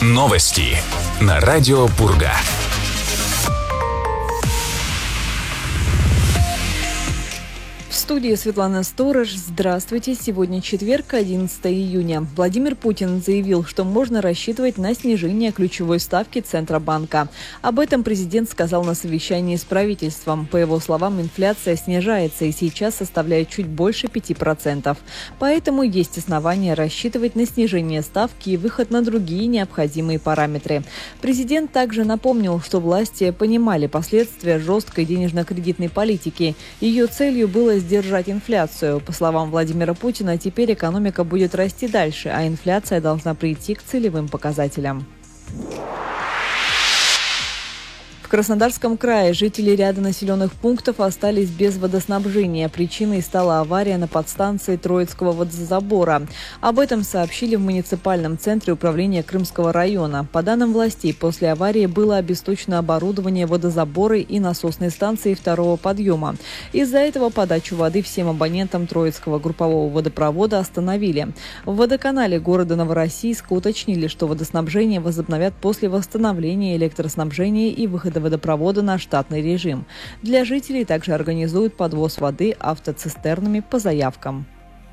Новости на радио Пурга. В студии Светлана Сторож. Здравствуйте. Сегодня четверг, 11 июня. Владимир Путин заявил, что можно рассчитывать на снижение ключевой ставки Центробанка. Об этом президент сказал на совещании с правительством. По его словам, инфляция снижается и сейчас составляет чуть больше 5%. Поэтому есть основания рассчитывать на снижение ставки и выход на другие необходимые параметры. Президент также напомнил, что власти понимали последствия жесткой денежно-кредитной политики. Ее целью было сдержать инфляцию. По словам Владимира Путина, теперь экономика будет расти дальше, а инфляция должна прийти к целевым показателям. В Краснодарском крае жители ряда населенных пунктов остались без водоснабжения. Причиной стала авария на подстанции Троицкого водозабора. Об этом сообщили в муниципальном центре управления Крымского района. По данным властей, после аварии было обесточено оборудование водозабора и насосной станции второго подъема. Из-за этого подачу воды всем абонентам Троицкого группового водопровода остановили. В водоканале города Новороссийска уточнили, что водоснабжение возобновят после восстановления электроснабжения и выхода водопровода на штатный режим. Для жителей также организуют подвоз воды автоцистернами по заявкам.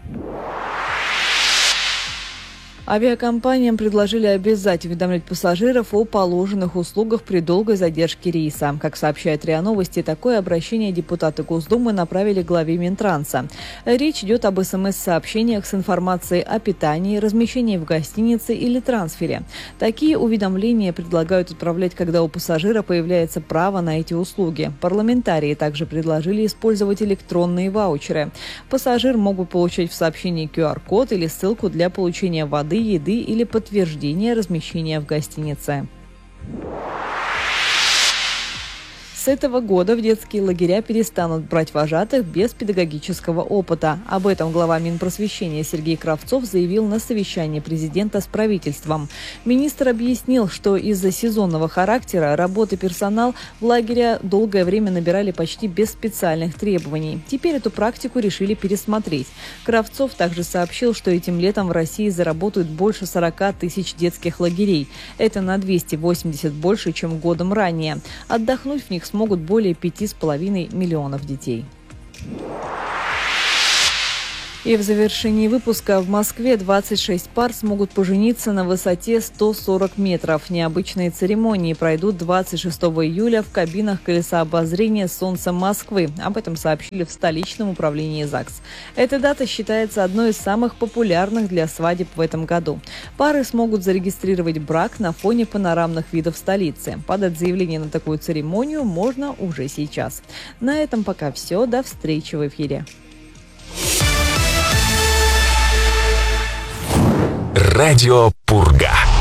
Авиакомпаниям предложили обязать уведомлять пассажиров о положенных услугах при долгой задержке рейса. Как сообщает РИА Новости, такое обращение депутаты Госдумы направили главе Минтранса. Речь идет об СМС-сообщениях с информацией о питании, размещении в гостинице или трансфере. Такие уведомления предлагают отправлять, когда у пассажира появляется право на эти услуги. Парламентарии также предложили использовать электронные ваучеры. Пассажир мог бы получать в сообщении QR-код или ссылку для получения воды, еды или подтверждения размещения в гостинице. С этого года в детские лагеря перестанут брать вожатых без педагогического опыта. Об этом глава Минпросвещения Сергей Кравцов заявил на совещании президента с правительством. Министр объяснил, что из-за сезонного характера работы персонал в лагере долгое время набирали почти без специальных требований. Теперь эту практику решили пересмотреть. Кравцов также сообщил, что этим летом в России заработают больше 40 тысяч детских лагерей. Это на 280 больше, чем годом ранее. Отдохнуть в них смогут более 5,5 миллионов детей. И в завершении выпуска: в Москве 26 пар смогут пожениться на высоте 140 метров. Необычные церемонии пройдут 26 июля в кабинах колеса обозрения «Солнце Москвы». Об этом сообщили в столичном управлении ЗАГС. Эта дата считается одной из самых популярных для свадеб в этом году. Пары смогут зарегистрировать брак на фоне панорамных видов столицы. Подать заявление на такую церемонию можно уже сейчас. На этом пока все. До встречи в эфире. Радио Пурга.